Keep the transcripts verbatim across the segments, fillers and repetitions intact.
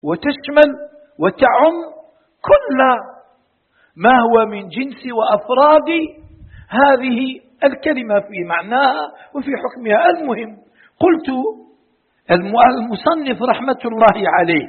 وتشمل وتعم كل ما هو من جنس وأفراد هذه الكلمة في معناها وفي حكمها. المهم، قلت المصنف رحمة الله عليه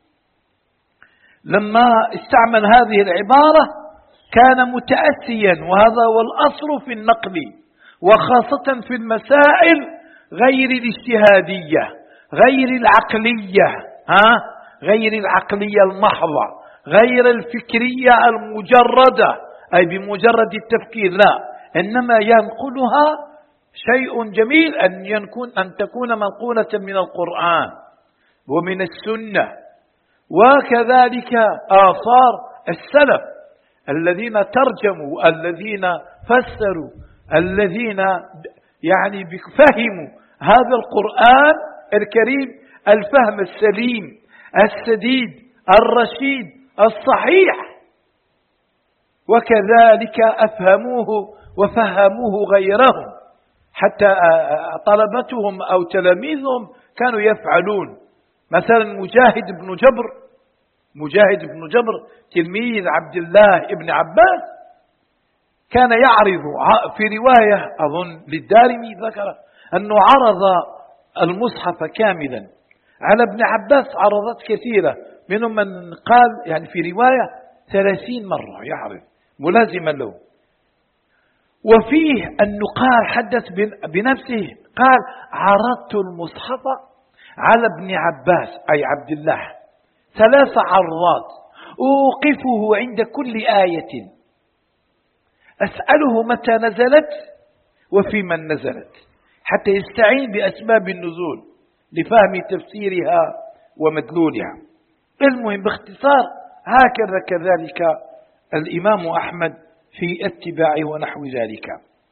لما استعمل هذه العبارة كان متأسيا، وهذا هو الأصل في النقل، وخاصة في المسائل غير الاجتهادية، غير العقلية، ها غير العقلية المحضة، غير الفكرية المجردة أي بمجرد التفكير، لا، إنما ينقلها شيء جميل أن يكون أن تكون منقولة من القرآن ومن السنة، وكذلك آثار السلف الذين ترجموا، الذين فسروا، الذين يعني فهموا هذا القرآن الكريم الفهم السليم السديد الرشيد الصحيح، وكذلك أفهموه وفهموه غيرهم، حتى طلبتهم أو تلاميذهم كانوا يفعلون. مثلا مجاهد بن جبر مجاهد بن جبر تلميذ عبد الله بن عباس كان يعرض في رواية أظن للدارمي ذكر أنه عرض المصحف كاملا على ابن عباس عرضات كثيرة، منهم من قال يعني في رواية ثلاثين مرة يعرض ملازما له. وفيه أنه قال حدث بنفسه قال عرضت المصحف على ابن عباس أي عبد الله ثلاث عرضات أوقفه عند كل آية أسأله متى نزلت وفي من نزلت حتى يستعين بأسباب النزول لفهم تفسيرها ومدلولها. المهم باختصار هكذا كذلك الإمام أحمد في اتباعه ونحو ذلك.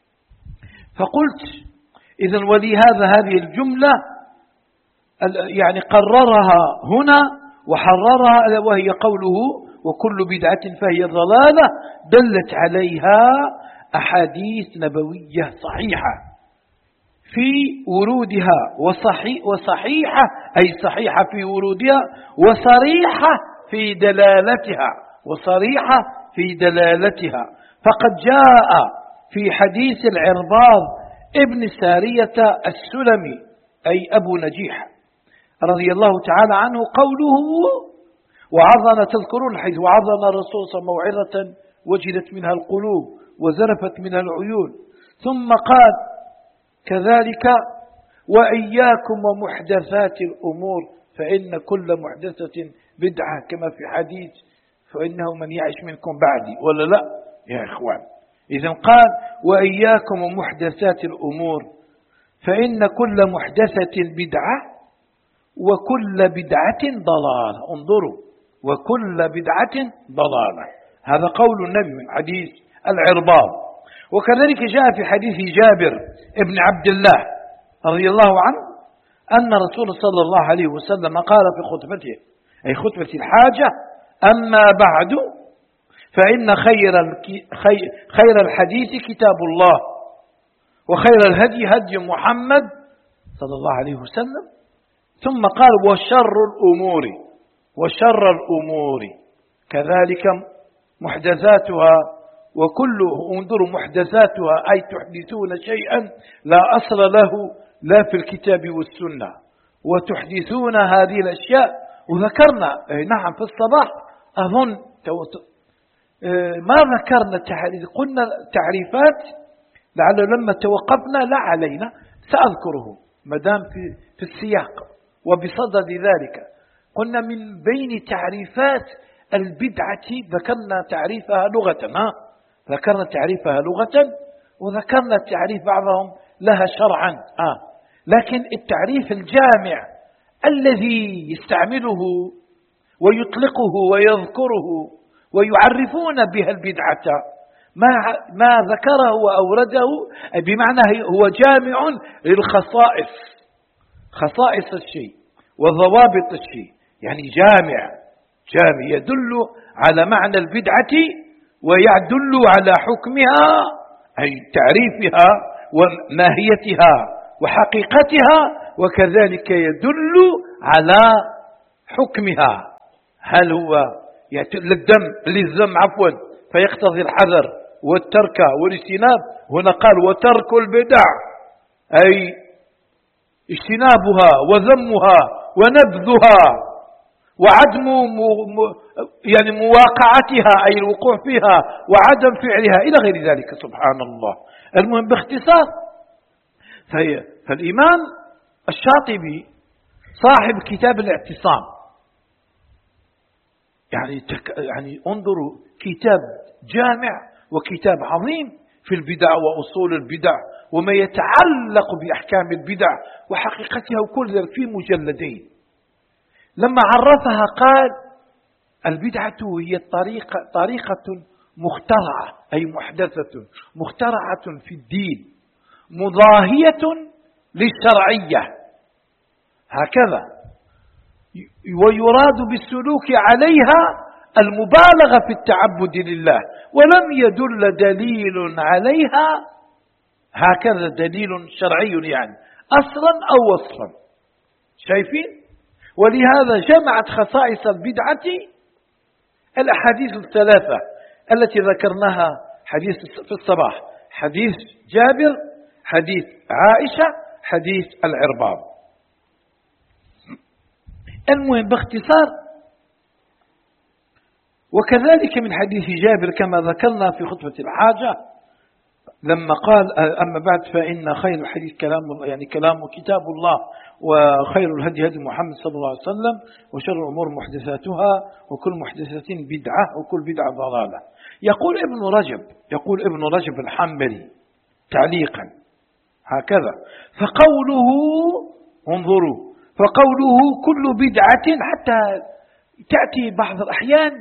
فقلت إذن ولهذا هذه الجملة يعني قررها هنا وحررها، وهي قوله وكل بدعة فهي ضلالة، دلت عليها أحاديث نبوية صحيحة في ورودها وصحيح وصحيحة أي صحيحة في ورودها وصريحة في دلالتها وصريحة في دلالتها. فقد جاء في حديث العرباض ابن سارية السلمي أي أبو نجيح رضي الله تعالى عنه قوله وعظنا تذكرون حيث وعظنا الرسول صلى الله عليه وسلم موعظة وجلت منها القلوب وزرفت منها العيون، ثم قال كذلك وإياكم ومحدثات الأمور فإن كل محدثة بدعة، كما في حديث فإنه من يعش منكم بعدي، ولا لا يا إخوان؟ إذن قال وإياكم ومحدثات الأمور فإن كل محدثة بدعة وكل بدعة ضلالة. انظروا، وكل بدعة ضلالة، هذا قول النبي من حديث العرباض. وكذلك جاء في حديث جابر ابن عبد الله رضي الله عنه أن رسول صلى الله عليه وسلم قال في خطبته أي خطبة الحاجة أما بعد فإن خير, خير الحديث كتاب الله وخير الهدي هدي محمد صلى الله عليه وسلم، ثم قال وشر الأمور وشر الأمور كذلك محدثاتها، وكل انظروا محدثاتها أي تحدثون شيئا لا أصل له لا في الكتاب والسنة وتحدثون هذه الأشياء. وذكرنا نعم في الصباح أظن ما ذكرنا تعريف، قلنا تعريفات لعل لما توقفنا لا علينا سأذكره مدام في, في السياق. وبصدد ذلك قلنا من بين تعريفات البدعة ذكرنا تعريفها لغة، ها ذكرنا تعريفها لغة وذكرنا تعريف بعضهم لها شرعا، آه. لكن التعريف الجامع الذي يستعمله ويطلقه ويذكره ويعرفون بها البدعة ما ما ذكره وأورده، بمعنى هو جامع للخصائص، خصائص الشيء وضوابط الشيء، يعني جامع جامع يدل على معنى البدعة ويدل على حكمها أي تعريفها وماهيتها وحقيقتها، وكذلك يدل على حكمها هل هو للدم للذم عفوا فيقتضي الحذر والترك والاجتناب؟ هنا قال وترك البدع أي اجتنابها وذمها ونبذها وعدم يعني مواقعتها أي الوقوع فيها وعدم فعلها إلى غير ذلك. سبحان الله. المهم باختصار فالإمام الشاطبي صاحب كتاب الاعتصام يعني يعني انظروا كتاب جامع وكتاب عظيم في البدع وأصول البدع وما يتعلق بأحكام البدع وحقيقتها وكل ذلك في مجلدين. لما عرفها قال البدعة هي طريقة, طريقة مخترعة أي محدثة مخترعة في الدين مضاهية للشرعية هكذا، ويراد بالسلوك عليها المبالغة في التعبد لله ولم يدل دليل عليها هكذا دليل شرعي يعني أصلا أو وصفا. شايفين؟ ولهذا جمعت خصائص البدعة الأحاديث الثلاثة التي ذكرناها حديث في الصباح، حديث جابر، حديث عائشة، حديث العرباض. المهم باختصار وكذلك من حديث جابر كما ذكرنا في خطبة الحاجة لما قال أما بعد فإن خير الحديث كلام الله يعني كلام كتاب الله وخير الهدي هدي محمد صلى الله عليه وسلم وشر الأمور محدثاتها وكل محدثة بدعة وكل بدعة ضلالة. يقول ابن رجب يقول ابن رجب الحنبلي تعليقا هكذا فقوله انظروا فقوله كل بدعة حتى تأتي بعض الأحيان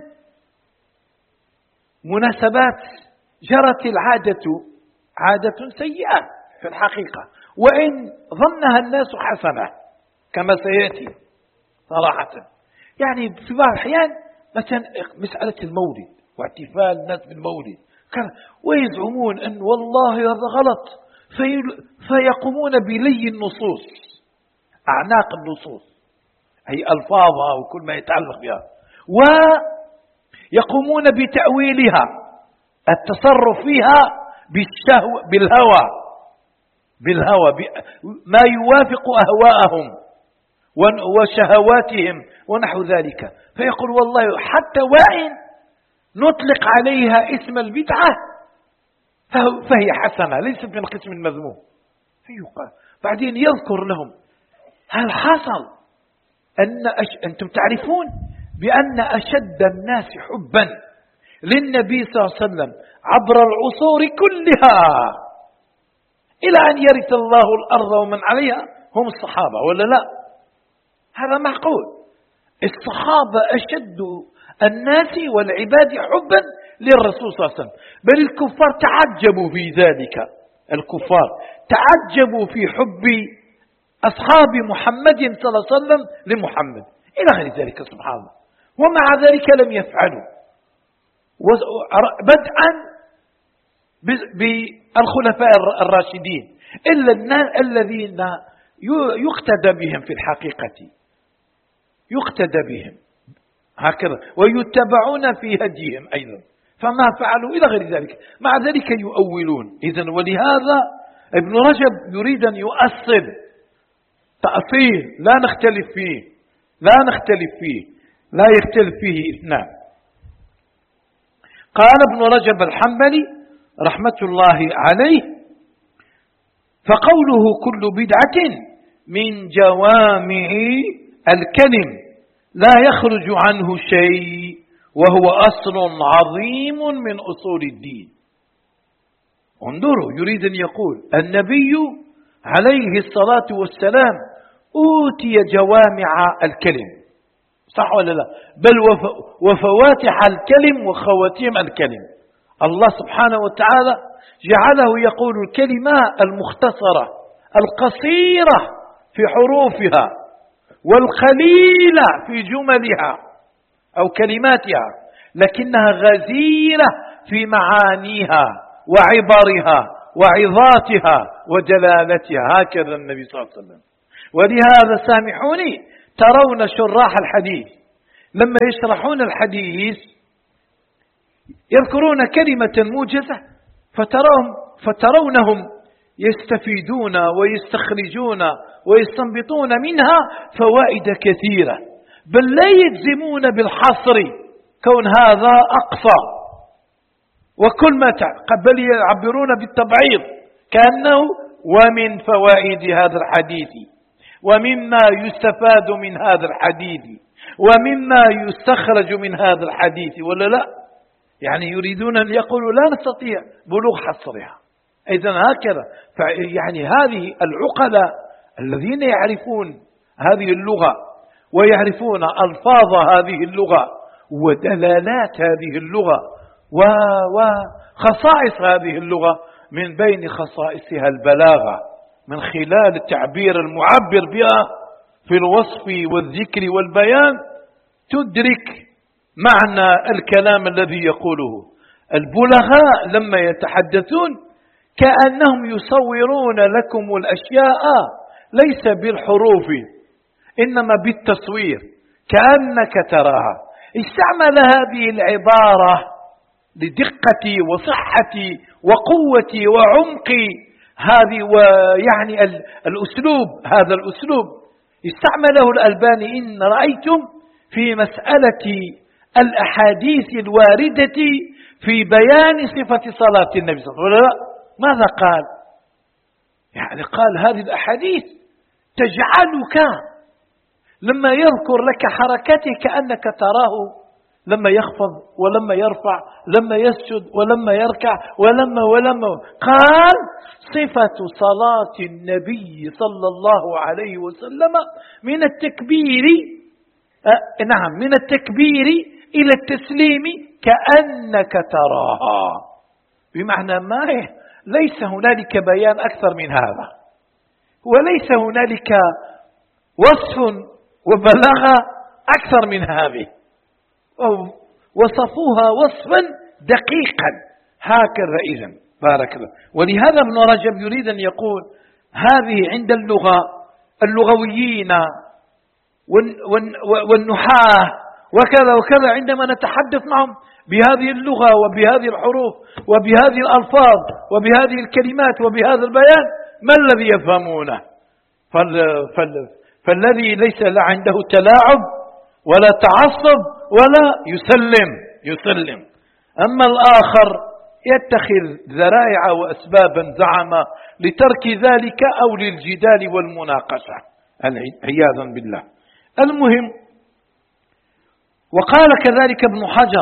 مناسبات جرت العادة عادة سيئة في الحقيقة وإن ظنها الناس حسنة كما سيأتي صراحة. يعني في بعض الأحيان مثلا مسألة المولد واحتفال الناس بالمولد ويزعمون أن والله هذا غلط في فيقومون بلي النصوص أعناق النصوص أي ألفاظها وكل ما يتعلق بها ويقومون بتأويلها التصرف فيها بالشهوة بالهوى بالهوى ما يوافق أهواءهم وشهواتهم ونحو ذلك فيقول والله حتى وإن نطلق عليها اسم البدعة فهي حسنة ليست من قسم المذموم. بعدين يذكر لهم هل حصل أن أش... أنتم تعرفون بأن أشد الناس حبا للنبي صلى الله عليه وسلم عبر العصور كلها إلى أن يرث الله الأرض ومن عليها هم الصحابة ولا لا؟ هذا معقول. الصحابة أشد الناس والعباد حبا للرسول صلى الله عليه وسلم بل الكفار تعجبوا في ذلك الكفار تعجبوا في حب أصحاب محمد صلى الله عليه وسلم لمحمد إلى غير ذلك سبحان الله. ومع ذلك لم يفعلوا بدءا بالخلفاء الراشدين إلا الذين يقتدى بهم في الحقيقة يقتدى بهم هكذا ويتبعون في هديهم أيضا فما فعلوا إلى غير ذلك مع ذلك يؤولون. إذن ولهذا ابن رجب يريد أن يؤصل تأصيل لا نختلف فيه لا نختلف فيه لا يختلف فيه اثنان. قال ابن رجب الحنبلي رحمة الله عليه فقوله كل بدعة من جوامع الكلم لا يخرج عنه شيء وهو أصل عظيم من أصول الدين. انظروا يريد أن يقول النبي عليه الصلاة والسلام أوتي جوامع الكلم صح ولا لا؟ بل وفواتح الكلم وخواتيم الكلم. الله سبحانه وتعالى جعله يقول الكلمة المختصرة القصيرة في حروفها والقليلة في جملها أو كلماتها لكنها غزيرة في معانيها وعبرها وعظاتها ودلالتها هكذا النبي صلى الله عليه وسلم. ولهذا سامحوني ترون شراح الحديث لما يشرحون الحديث يذكرون كلمة موجزة فترون فترونهم يستفيدون ويستخرجون ويستنبطون منها فوائد كثيرة، بل لا يجزمون بالحصر كون هذا أقصى وكل ما بل يعبرون بالتبعيض كأنه ومن فوائد هذا الحديث ومما يستفاد من هذا الحديث ومما يستخرج من هذا الحديث، ولا لا؟ يعني يريدون أن يقولوا لا نستطيع بلوغ حصرها. إذن هكذا يعني هذه العقلاء الذين يعرفون هذه اللغة ويعرفون ألفاظ هذه اللغة ودلالات هذه اللغة وخصائص هذه اللغة، من بين خصائصها البلاغة من خلال التعبير المعبر بها في الوصف والذكر والبيان، تدرك معنى الكلام الذي يقوله. البلغاء لما يتحدثون كأنهم يصورون لكم الأشياء ليس بالحروف إنما بالتصوير كأنك تراها. استعمل هذه العبارة لدقة وصحة وقوة وعمق هذه، ويعني الأسلوب هذا الأسلوب استعمله الألباني إن رأيتم في مسألة الأحاديث الواردة في بيان صفة صلاة النبي صلى الله عليه وسلم. ماذا قال؟ يعني قال هذه الأحاديث تجعلك لما يذكر لك حركته كأنك تراه لما يخفض ولما يرفع، لما يسجد ولما يركع ولما ولما قال صفة صلاة النبي صلى الله عليه وسلم من التكبير آه نعم من التكبير إلى التسليم كأنك تراها، بمعنى ما ليس هنالك بيان أكثر من هذا، وليس هنالك وصف وبلاغة أكثر من هذه، وصفوها وصفا دقيقا هكذا. إذن بارك الله. ولهذا ابن رجب يريد أن يقول هذه عند اللغة اللغويين والنحاة وكذا وكذا عندما نتحدث معهم بهذه اللغة وبهذه الحروف وبهذه الألفاظ وبهذه الكلمات وبهذا البيان ما الذي يفهمونه؟ فال فال فالذي ليس عنده تلاعب ولا تعصب ولا يسلم يسلم أما الآخر يتخذ ذرائع وأسبابا زعم لترك ذلك أو للجدال والمناقشة عياذا بالله. المهم، وقال كذلك ابن حجر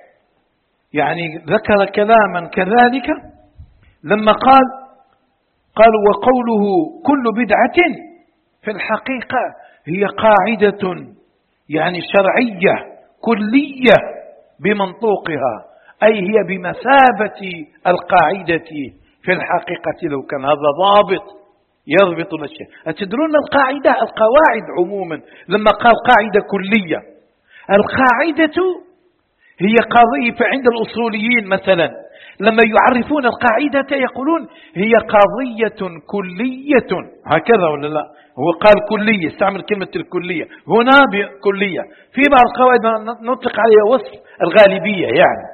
يعني ذكر كلاما كذلك لما قال قال وقوله كل بدعة في الحقيقة هي قاعدة يعني شرعية كلية بمنطوقها، أي هي بمثابة القاعدة في الحقيقة لو كان هذا ضابط يضبط الأشياء. أتدرون القاعدة القواعد عموما لما قال قاعدة كلية، القاعدة هي قضية. فعند الأصوليين مثلا لما يعرفون القاعدة يقولون هي قضية كلية هكذا ولا لا؟ هو قال كلية، استعمل كلمة الكلية هنا بكلية. في بعض القواعد نطلق عليها وصف الغالبية يعني،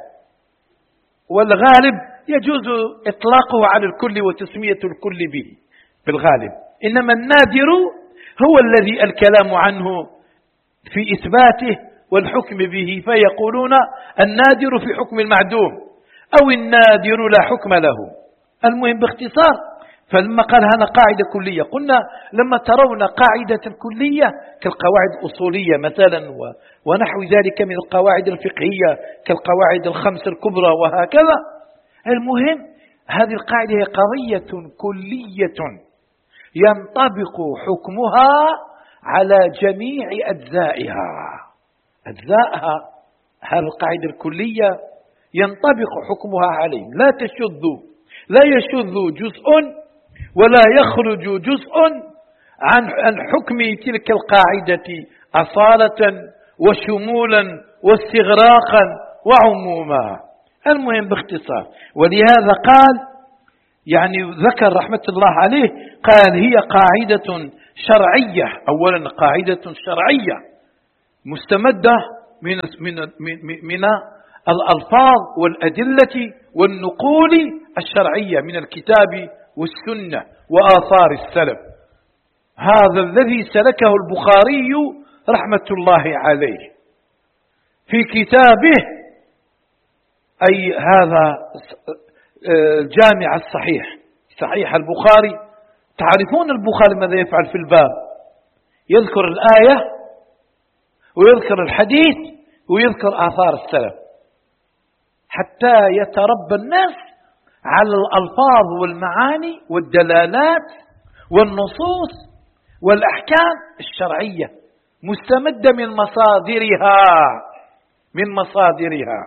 والغالب يجوز إطلاقه على الكل وتسمية الكل به بالغالب، إنما النادر هو الذي الكلام عنه في إثباته والحكم به، فيقولون النادر في حكم المعدوم أو النادر لا حكم له. المهم باختصار، فلما قال هنا قاعدة كلية قلنا لما ترون قاعدة كلية كالقواعد الأصولية مثلا ونحو ذلك من القواعد الفقهية كالقواعد الخمس الكبرى وهكذا. المهم هذه القاعدة هي قضية كلية ينطبق حكمها على جميع أجزائها. أجزائها هذه القاعدة الكلية ينطبق حكمها عليه، لا تشذ لا يشذ جزء ولا يخرج جزء عن حكم تلك القاعدة أصالة وشمولا واستغراقا وعموما. المهم باختصار، ولهذا قال يعني ذكر رحمة الله عليه قال هي قاعدة شرعية. أولا قاعدة شرعية مستمدة من من من, من الألفاظ والأدلة والنقول الشرعية من الكتاب والسنة وآثار السلف. هذا الذي سلكه البخاري رحمة الله عليه في كتابه، أي هذا الجامع الصحيح، صحيح البخاري. تعرفون البخاري ماذا يفعل في الباب؟ يذكر الآية ويذكر الحديث ويذكر آثار السلف حتى يتربى الناس على الألفاظ والمعاني والدلالات والنصوص والأحكام الشرعية مستمدة من مصادرها من مصادرها.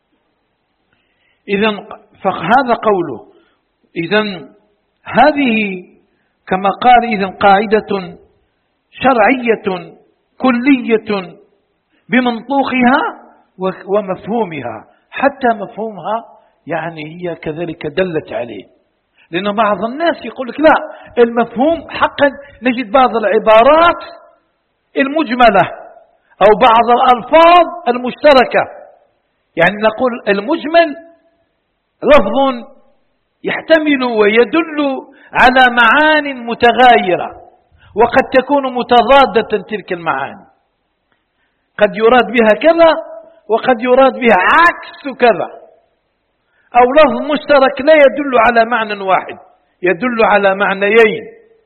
إذن فهذا قوله. إذن هذه كما قال إذن قاعدة شرعية كلية بمنطوقها ومفهومها، حتى مفهومها يعني هي كذلك دلت عليه. لأن بعض الناس يقول لك لا، المفهوم حقا نجد بعض العبارات المجملة أو بعض الألفاظ المشتركة. يعني نقول المجمل لفظ يحتمل ويدل على معان متغايرة، وقد تكون متضادة تلك المعاني، قد يراد بها كذا وقد يراد بها عكس كذا، أو لفظ مشترك لا يدل على معنى واحد، يدل على معنيين.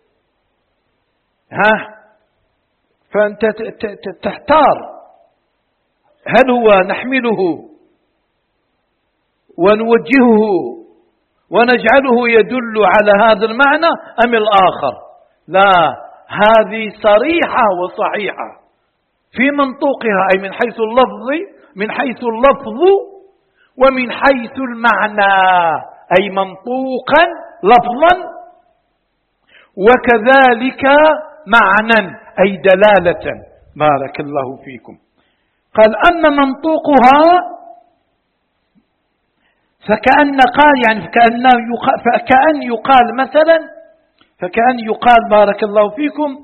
ها فأنت تحتار، هل هو نحمله ونوجهه ونجعله يدل على هذا المعنى أم الآخر؟ لا، هذه صريحة وصحيحة في منطوقها، أي من حيث اللفظ من حيث اللفظ ومن حيث المعنى، أي منطوقا لفظا وكذلك معنى أي دلالة. بارك الله فيكم. قال أما منطوقها فكأن قال يعني فكأن يقال, فكأن يقال مثلا فكأن يقال بارك الله فيكم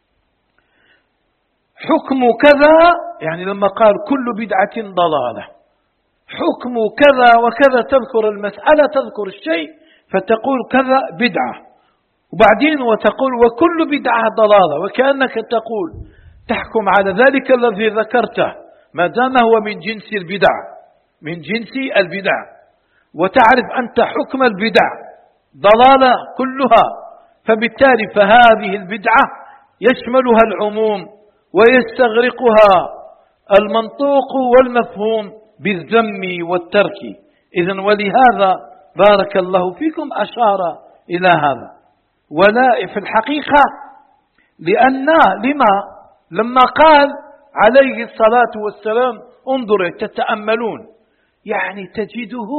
حكم كذا، يعني لما قال كل بدعة ضلالة، حكم كذا وكذا، تذكر المسألة تذكر الشيء فتقول كذا بدعة، وبعدين وتقول وكل بدعة ضلالة، وكأنك تقول تحكم على ذلك الذي ذكرته ما دام هو من جنس البدع من جنس البدع وتعرف أنت حكم البدع ضلالة كلها، فبالتالي فهذه البدعة يشملها العموم ويستغرقها المنطوق والمفهوم بالذم والترك. إذن ولهذا بارك الله فيكم أشار إلى هذا. ولا في الحقيقة لأن لما لما قال عليه الصلاة والسلام انظروا تتأملون، يعني تجده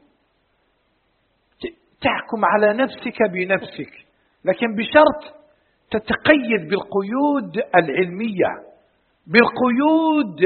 تحكم على نفسك بنفسك، لكن بشرط تتقيد بالقيود العلمية، بالقيود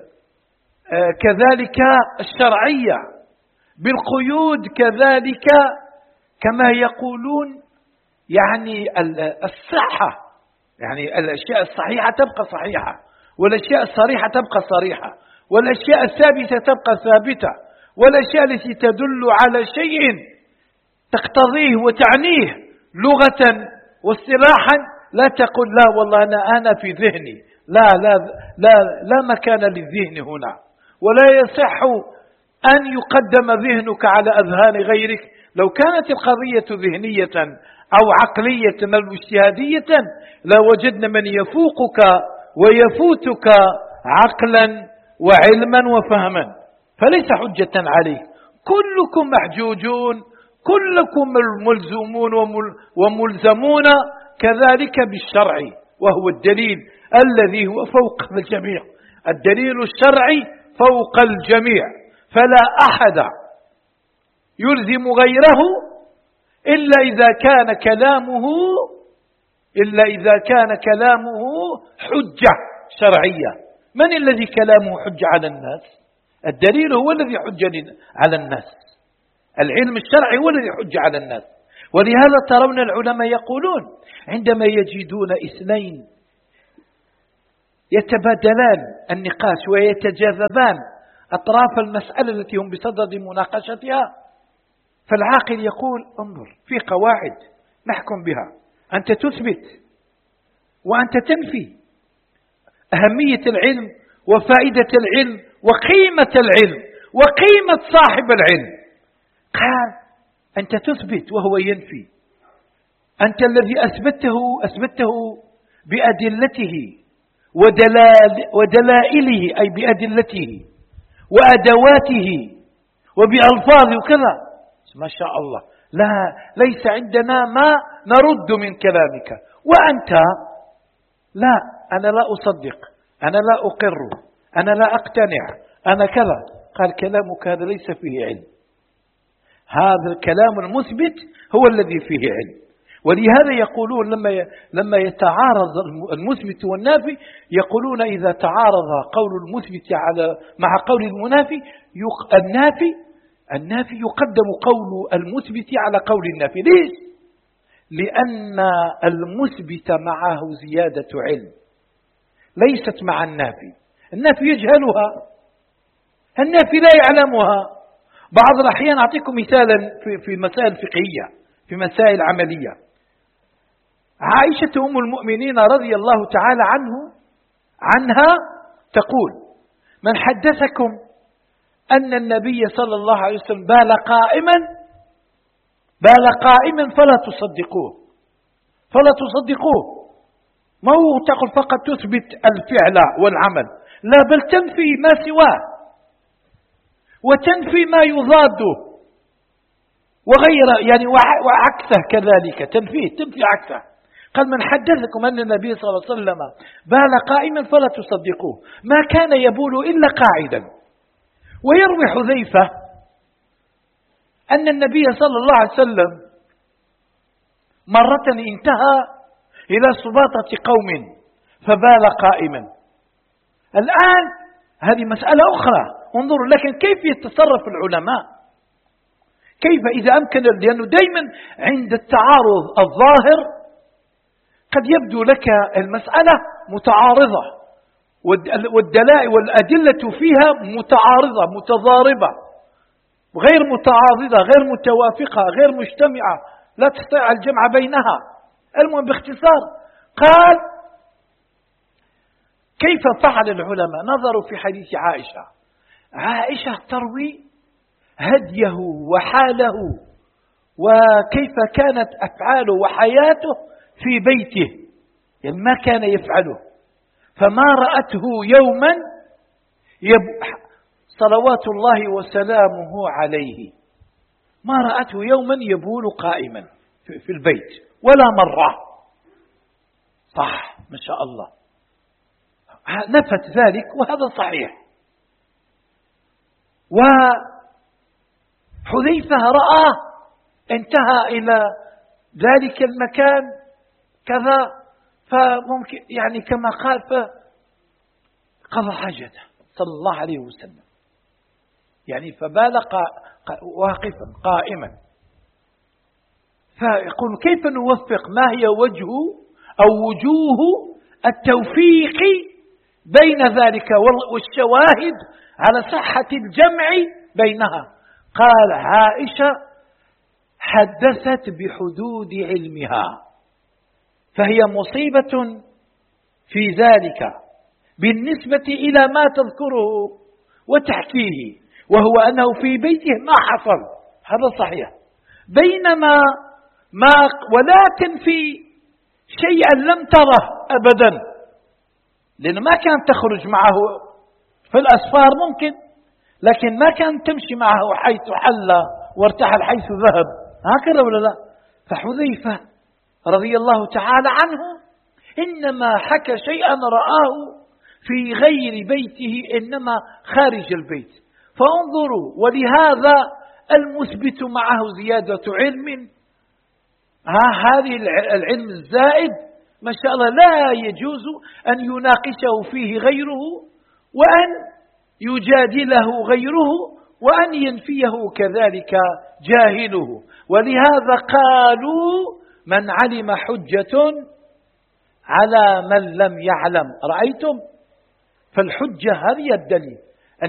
كذلك الشرعية، بالقيود كذلك كما يقولون يعني الصحة، يعني الأشياء الصحيحة تبقى صحيحة، والأشياء الصريحة تبقى صريحة، والأشياء الثابتة تبقى ثابتة، والأشياء التي تدل على شيء تقتضيه وتعنيه لغة واصطلاحا لا تقول لا والله أنا أنا في ذهني، لا لا لا لا مكان للذهن هنا، ولا يصح أن يقدم ذهنك على أذهان غيرك. لو كانت القضية ذهنية أو عقلية أو اجتهادية لوجدنا من يفوقك ويفوتك عقلا وعلما وفهما، فليس حجة عليك. كلكم محجوجون، كلكم ملزومون وملزمون كذلك بالشرع، وهو الدليل الذي هو فوق الجميع، الدليل الشرعي فوق الجميع، فلا أحد يلزم غيره إلا إذا كان كلامه إلا إذا كان كلامه حجة شرعية. من الذي كلامه حجة على الناس؟ الدليل هو الذي حجة على الناس، العلم الشرعي هو الذي حجة على الناس. ولهذا ترون العلماء يقولون عندما يجدون اثنين يتبادلان النقاش ويتجاذبان أطراف المسألة التي هم بصدد مناقشتها. فالعاقل يقول انظر في قواعد نحكم بها، أنت تثبت وأنت تنفي. أهمية العلم وفائدة العلم وقيمة العلم وقيمة صاحب العلم. قال أنت تثبت وهو ينفي، أنت الذي أثبته أثبته بأدلته ودلال ودلائله، أي بأدلته وأدواته وبألفاظه وكذا. ما شاء الله، لا ليس عندنا ما نرد من كلامك، وأنت لا، أنا لا أصدق، أنا لا أقر، أنا لا أقتنع، أنا كذا. قال كلامك هذا ليس فيه علم، هذا الكلام المثبت هو الذي فيه علم. ولهذا يقولون لما لما يتعارض المثبت والنافي، يقولون إذا تعارض قول المثبت على مع قول المنافي النافي النافي يقدم قول المثبت على قول النافي. ليش؟ لأن المثبت معه زيادة علم ليست مع النافي. النافي يجهلها، النافي لا يعلمها. بعض الأحيان أعطيكم مثالا في في مسائل فقهية، في مسائل عملية. عائشة أم المؤمنين رضي الله تعالى عنه عنها تقول: من حدثكم أن النبي صلى الله عليه وسلم بال قائما بال قائما فلا تصدقوه فلا تصدقوه. ما هو تقول فقط تثبت الفعل والعمل، لا، بل تنفي ما سواه وتنفي ما يضاده وغير يعني وعكسه كذلك، تنفيه تنفي عكسه. قال: من حدثكم أن النبي صلى الله عليه وسلم بال قائما فلا تصدقوه، ما كان يبول إلا قاعدا. ويروي حذيفة أن النبي صلى الله عليه وسلم مرة انتهى إلى سباطة قوم فبال قائما. الآن هذه مسألة أخرى، انظروا لكن كيف يتصرف العلماء، كيف إذا أمكن، لأنه دائما عند التعارض الظاهر قد يبدو لك المسألة متعارضة والدلائل والأدلة فيها متعارضة متضاربة غير متعاضدة غير متوافقة غير مجتمعة، لا تستطيع الجمع بينها. المهم باختصار قال: كيف فعل العلماء؟ نظروا في حديث عائشة. عائشة تروي هديه وحاله وكيف كانت أفعاله وحياته في بيته، يعني ما كان يفعله. فما رأته يوما يب... صلوات الله وسلامه عليه، ما رأته يوما يبول قائما في البيت ولا مرة. صح، ما شاء الله، نفت ذلك وهذا صحيح. وحذيفة رآه انتهى إلى ذلك المكان كذا، فممكن يعني كما قال فقضى حاجته صلى الله عليه وسلم، يعني فبال واقفا قائما. فيقول: كيف نوفق؟ ما هي وجه أو وجوه التوفيق بين ذلك والشواهد على صحة الجمع بينها؟ قال: عائشة حدثت بحدود علمها، فهي مصيبة في ذلك بالنسبة إلى ما تذكره وتحكيه، وهو أنه في بيته ما حصل، هذا صحيح. بينما ما ولا تنفي شيئا لم تره أبدا، لأن ما كانت تخرج معه في الأسفار ممكن، لكن ما كانت تمشي معه حيث حل وارتحل حيث ذهب، هكذا ولا لا؟ فحذيفة رضي الله تعالى عنه إنما حكى شيئا رآه في غير بيته، إنما خارج البيت. فانظروا، ولهذا المثبت معه زيادة علم، ها هذه العلم الزائد ما شاء الله لا يجوز أن يناقشه فيه غيره وأن يجادله غيره وأن ينفيه كذلك جاهله. ولهذا قالوا: من علم حجة على من لم يعلم. رأيتم فالحجة هذه الدليل.